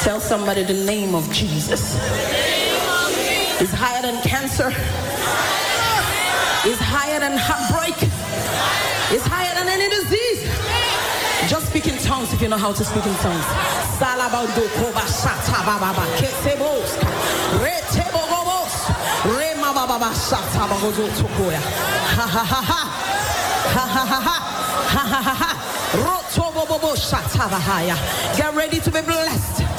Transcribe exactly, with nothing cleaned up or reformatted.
Tell somebody the name of Jesus is higher than cancer, is higher than heartbreak, is higher than any disease. Just speak in tongues if you know how to speak in tongues. Salabando koba shata baba ketebos retebogos rema baba shata bagozo tokoya. Ha ha ha ha ha ha ha ha ha ha ha. Rotobobo shata bahaya. Get ready to be blessed.